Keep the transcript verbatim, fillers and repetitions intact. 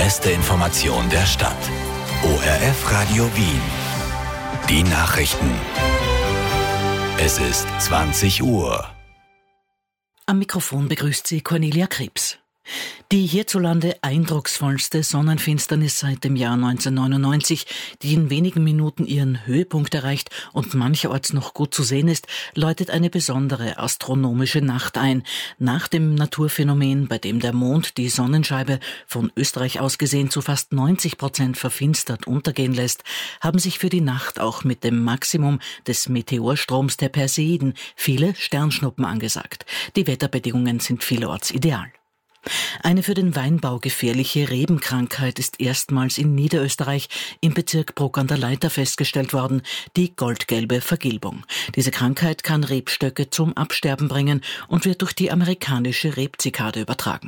beste Information der Stadt. O R F Radio Wien. Die Nachrichten. Es ist zwanzig Uhr. Am Mikrofon begrüßt sie Cornelia Krebs. Die hierzulande eindrucksvollste Sonnenfinsternis seit dem Jahr neunzehnhundertneunundneunzig, die in wenigen Minuten ihren Höhepunkt erreicht und mancherorts noch gut zu sehen ist, läutet eine besondere astronomische Nacht ein. Nach dem Naturphänomen, bei dem der Mond die Sonnenscheibe von Österreich aus gesehen zu fast neunzig Prozent verfinstert untergehen lässt, haben sich für die Nacht auch mit dem Maximum des Meteorstroms der Perseiden viele Sternschnuppen angesagt. Die Wetterbedingungen sind vielerorts ideal. Eine für den Weinbau gefährliche Rebenkrankheit ist erstmals in Niederösterreich im Bezirk Bruck an der Leitha festgestellt worden, die goldgelbe Vergilbung. Diese Krankheit kann Rebstöcke zum Absterben bringen und wird durch die amerikanische Rebzikade übertragen.